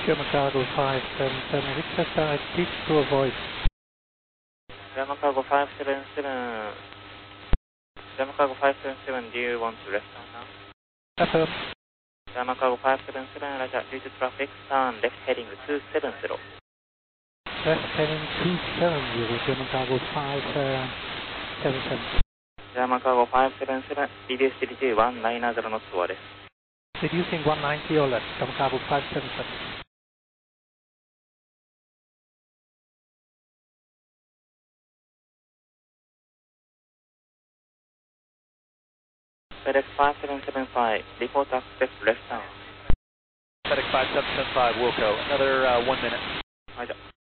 German Cargo 577, request direct pitch to avoid. German Cargo 577, German Cargo 577, do you want to left turn now? Affirm. German Cargo 577, Roger, due to traffic, turn left heading 270. Left heading 270, German Cargo 577. German Cargo 577, reduce altitude 190 knots overです。 Reducing 190 or left, German Cargo 577. FedEx 5775, report access left turn. FedEx 5775, Wilco, another 1 minute. Roger.